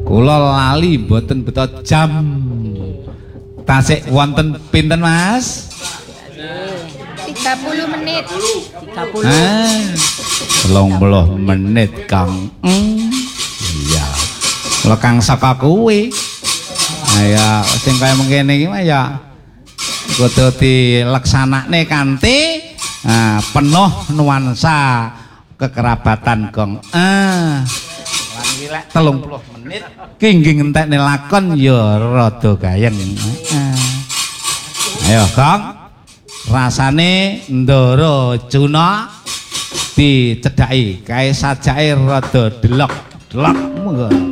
Kula lali mboten beto jam. Tasik wonten pinten Mas? 30 menit. 30 menit Kang. Iya. Lha Kang saka kuwi. Ya sing kaya mengkene iki mah ya kudu dileksanakne kanthi penuh nuansa kekerabatan Gong. Lan iki lek 30 menit ki nggih ngentekne lakon ya rada gayeng. Ayo Gong. Rasane Ndara Juna dicedhaki kae sajake rada delok-delok.